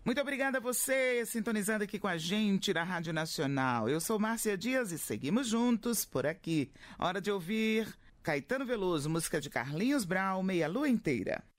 Muito obrigada a você, sintonizando aqui com a gente na Rádio Nacional. Eu sou Márcia Dias e seguimos juntos por aqui. Hora de ouvir Caetano Veloso, música de Carlinhos Brau, Meia Lua Inteira.